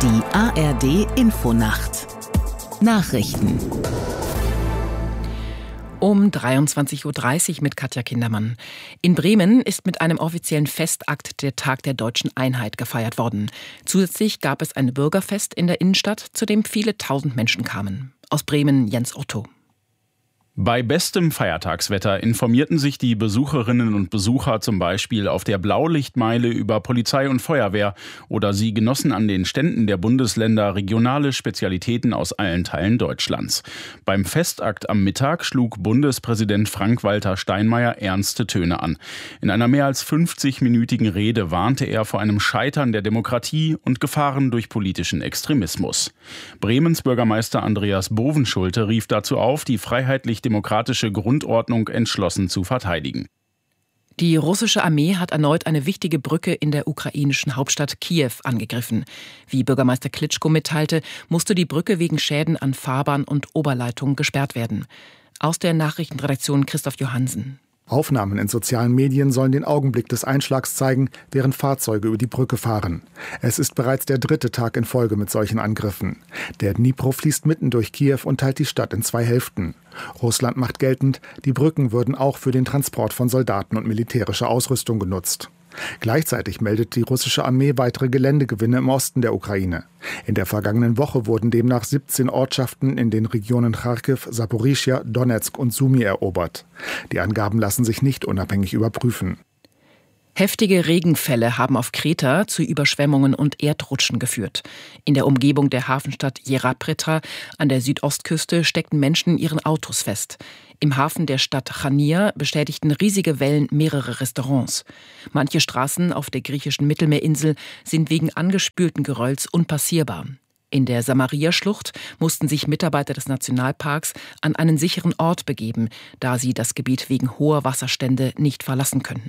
Die ARD-Infonacht Nachrichten um 23:30 Uhr mit Katja Kindermann. In Bremen ist mit einem offiziellen Festakt der Tag der Deutschen Einheit gefeiert worden. Zusätzlich gab es ein Bürgerfest in der Innenstadt, zu dem viele tausend Menschen kamen. Aus Bremen Jens Otto. Bei bestem Feiertagswetter informierten sich die Besucherinnen und Besucher zum Beispiel auf der Blaulichtmeile über Polizei und Feuerwehr oder sie genossen an den Ständen der Bundesländer regionale Spezialitäten aus allen Teilen Deutschlands. Beim Festakt am Mittag schlug Bundespräsident Frank-Walter Steinmeier ernste Töne an. In einer mehr als 50-minütigen Rede warnte er vor einem Scheitern der Demokratie und Gefahren durch politischen Extremismus. Bremens Bürgermeister Andreas Bovenschulte rief dazu auf, die freiheitlich-demokratische Grundordnung entschlossen zu verteidigen. Die russische Armee hat erneut eine wichtige Brücke in der ukrainischen Hauptstadt Kiew angegriffen. Wie Bürgermeister Klitschko mitteilte, musste die Brücke wegen Schäden an Fahrbahn und Oberleitung gesperrt werden. Aus der Nachrichtenredaktion Christoph Johansen. Aufnahmen in sozialen Medien sollen den Augenblick des Einschlags zeigen, während Fahrzeuge über die Brücke fahren. Es ist bereits der 3. Tag in Folge mit solchen Angriffen. Der Dnipro fließt mitten durch Kiew und teilt die Stadt in 2 Hälften. Russland macht geltend, die Brücken würden auch für den Transport von Soldaten und militärischer Ausrüstung genutzt. Gleichzeitig meldet die russische Armee weitere Geländegewinne im Osten der Ukraine. In der vergangenen Woche wurden demnach 17 Ortschaften in den Regionen Charkiw, Saporischschja, Donezk und Sumy erobert. Die Angaben lassen sich nicht unabhängig überprüfen. Heftige Regenfälle haben auf Kreta zu Überschwemmungen und Erdrutschen geführt. In der Umgebung der Hafenstadt Jerapretra an der Südostküste steckten Menschen in ihren Autos fest. Im Hafen der Stadt Chania beschädigten riesige Wellen mehrere Restaurants. Manche Straßen auf der griechischen Mittelmeerinsel sind wegen angespülten Gerölls unpassierbar. In der Samaria-Schlucht mussten sich Mitarbeiter des Nationalparks an einen sicheren Ort begeben, da sie das Gebiet wegen hoher Wasserstände nicht verlassen können.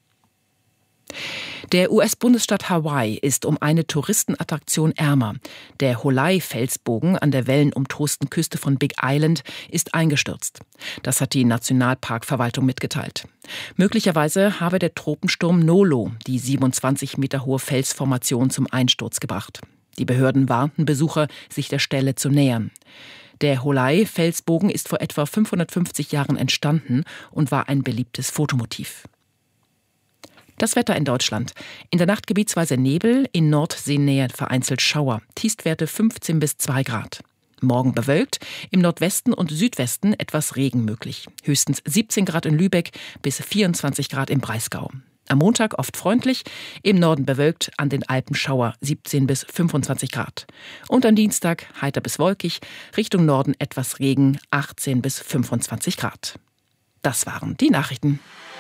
Der US-Bundesstaat Hawaii ist um eine Touristenattraktion ärmer. Der Holei-Felsbogen an der wellenumtosten Küste von Big Island ist eingestürzt. Das hat die Nationalparkverwaltung mitgeteilt. Möglicherweise habe der Tropensturm Nolo die 27 Meter hohe Felsformation zum Einsturz gebracht. Die Behörden warnten Besucher, sich der Stelle zu nähern. Der Holei-Felsbogen ist vor etwa 550 Jahren entstanden und war ein beliebtes Fotomotiv. Das Wetter in Deutschland. In der Nacht gebietsweise Nebel, in Nordseenähe vereinzelt Schauer. Tiefstwerte 15 bis 2 Grad. Morgen bewölkt, im Nordwesten und Südwesten etwas Regen möglich. Höchstens 17 Grad in Lübeck bis 24 Grad im Breisgau. Am Montag oft freundlich, im Norden bewölkt, an den Alpen Schauer 17 bis 25 Grad. Und am Dienstag heiter bis wolkig, Richtung Norden etwas Regen 18 bis 25 Grad. Das waren die Nachrichten.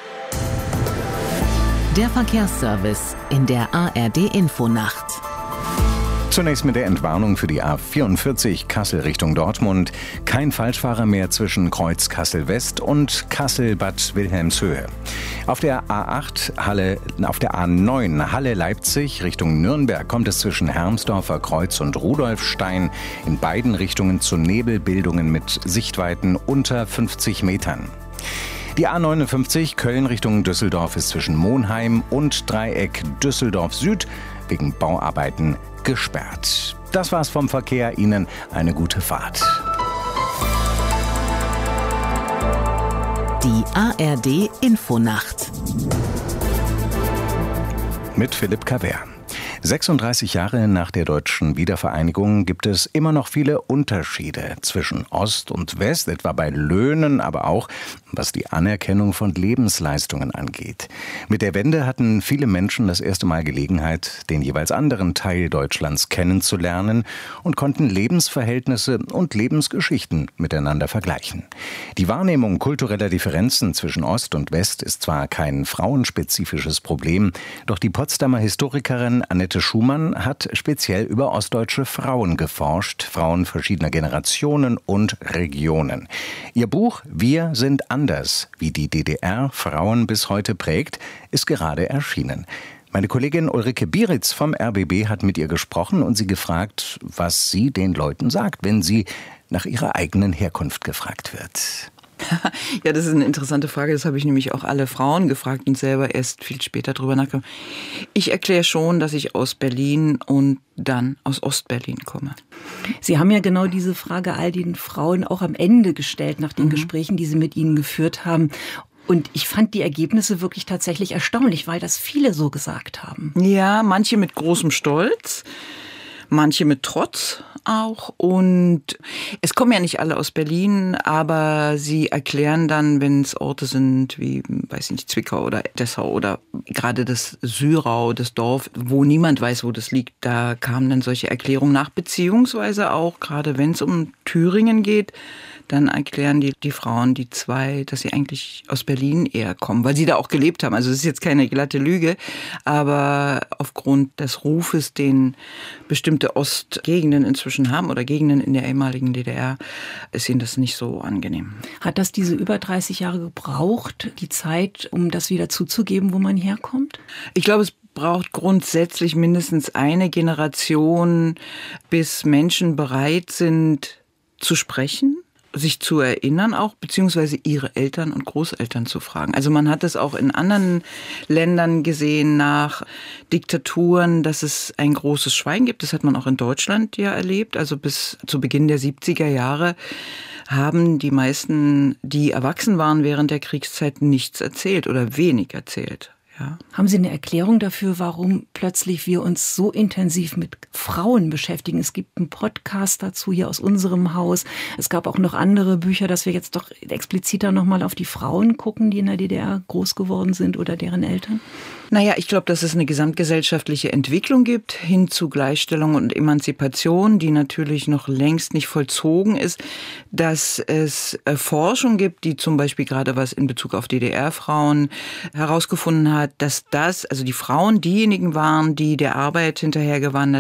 Der Verkehrsservice in der ARD-Infonacht. Zunächst mit der Entwarnung für die A44 Kassel Richtung Dortmund. Kein Falschfahrer mehr zwischen Kreuz Kassel West und Kassel Bad Wilhelmshöhe. Auf der A9 Halle Leipzig Richtung Nürnberg kommt es zwischen Hermsdorfer Kreuz und Rudolfstein in beiden Richtungen zu Nebelbildungen mit Sichtweiten unter 50 Metern. Die A59 Köln Richtung Düsseldorf ist zwischen Monheim und Dreieck Düsseldorf Süd wegen Bauarbeiten gesperrt. Das war's vom Verkehr. Ihnen eine gute Fahrt. Die ARD-Infonacht Mit Philipp Kaver. 36 Jahre nach der deutschen Wiedervereinigung gibt es immer noch viele Unterschiede zwischen Ost und West, etwa bei Löhnen, aber auch was die Anerkennung von Lebensleistungen angeht. Mit der Wende hatten viele Menschen das erste Mal Gelegenheit, den jeweils anderen Teil Deutschlands kennenzulernen und konnten Lebensverhältnisse und Lebensgeschichten miteinander vergleichen. Die Wahrnehmung kultureller Differenzen zwischen Ost und West ist zwar kein frauenspezifisches Problem, doch die Potsdamer Historikerin Annette Schumann hat speziell über ostdeutsche Frauen geforscht, Frauen verschiedener Generationen und Regionen. Ihr Buch »Wir sind anders, wie die DDR Frauen bis heute prägt« ist gerade erschienen. Meine Kollegin Ulrike Bieritz vom RBB hat mit ihr gesprochen und sie gefragt, was sie den Leuten sagt, wenn sie nach ihrer eigenen Herkunft gefragt wird. Ja, das ist eine interessante Frage. Das habe ich nämlich auch alle Frauen gefragt und selber erst viel später drüber nachgedacht. Ich erkläre schon, dass ich aus Berlin und dann aus Ostberlin komme. Sie haben ja genau diese Frage all den Frauen auch am Ende gestellt, nach den Gesprächen, die Sie mit ihnen geführt haben. Und ich fand die Ergebnisse wirklich tatsächlich erstaunlich, weil das viele so gesagt haben. Ja, manche mit großem Stolz, manche mit Trotz auch. Und es kommen ja nicht alle aus Berlin, aber sie erklären dann, wenn es Orte sind wie, weiß nicht, Zwickau oder Dessau oder gerade das Syrau, das Dorf, wo niemand weiß, wo das liegt, da kamen dann solche Erklärungen nach, beziehungsweise auch, gerade wenn es um Thüringen geht, dann erklären die Frauen, die zwei, dass sie eigentlich aus Berlin eher kommen, weil sie da auch gelebt haben. Also es ist jetzt keine glatte Lüge, aber aufgrund des Rufes, den bestimmte Ostgegenden inzwischen haben oder Gegenden in der ehemaligen DDR, ist ihnen das nicht so angenehm. Hat das diese über 30 Jahre gebraucht, die Zeit, um das wieder zuzugeben, wo man herkommt? Ich glaube, es braucht grundsätzlich mindestens eine Generation, bis Menschen bereit sind zu sprechen, sich zu erinnern auch, beziehungsweise ihre Eltern und Großeltern zu fragen. Also man hat es auch in anderen Ländern gesehen, nach Diktaturen, dass es ein großes Schweigen gibt. Das hat man auch in Deutschland ja erlebt. Also bis zu Beginn der 70er Jahre haben die meisten, die erwachsen waren während der Kriegszeit, nichts erzählt oder wenig erzählt. Ja. Haben Sie eine Erklärung dafür, warum plötzlich wir uns so intensiv mit Frauen beschäftigen? Es gibt einen Podcast dazu hier aus unserem Haus. Es gab auch noch andere Bücher, dass wir jetzt doch expliziter nochmal auf die Frauen gucken, die in der DDR groß geworden sind oder deren Eltern? Naja, ich glaube, dass es eine gesamtgesellschaftliche Entwicklung gibt hin zu Gleichstellung und Emanzipation, die natürlich noch längst nicht vollzogen ist, dass es Forschung gibt, die zum Beispiel gerade was in Bezug auf DDR-Frauen herausgefunden hat, dass das, also die Frauen diejenigen waren, die der Arbeit hinterhergewandert